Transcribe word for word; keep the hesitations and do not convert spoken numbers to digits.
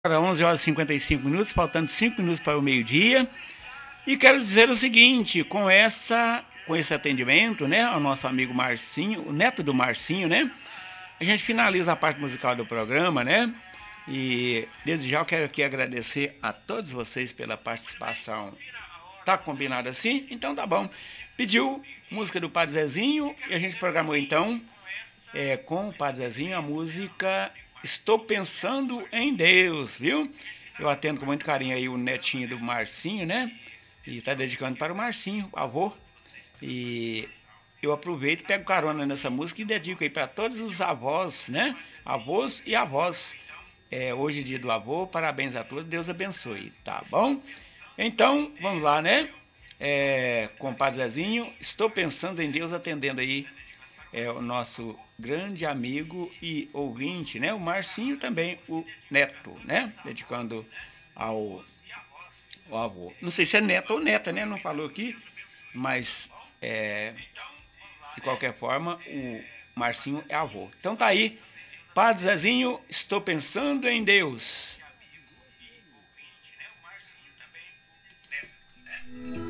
Agora onze horas e cinquenta e cinco minutos, faltando cinco minutos para o meio-dia. E quero dizer o seguinte, com essa com esse atendimento, né, ao nosso amigo Marcinho, o neto do Marcinho, né? A gente finaliza a parte musical do programa, né? E desde já eu quero aqui agradecer a todos vocês pela participação. Tá combinado assim? Então tá bom. Pediu música do Padre Zezinho e a gente programou então é, com o Padre Zezinho a música Estou Pensando em Deus, viu? Eu atendo com muito carinho aí o netinho do Marcinho, né? E tá dedicando para o Marcinho, o avô. E eu aproveito, pego carona nessa música e dedico aí para todos os avós, né? Avós e avós. É, hoje é dia do avô, parabéns a todos, Deus abençoe, tá bom? Então, vamos lá, né? É, com o Padre Zezinho, estou pensando em Deus, atendendo aí é, o nosso grande amigo e ouvinte, né? O Marcinho também, o neto, né? Dedicando ao, ao avô. Não sei se é neto ou neta, né? Não falou aqui, mas é, de qualquer forma, o Marcinho é avô. Então tá aí, Padre Zezinho, estou pensando em Deus.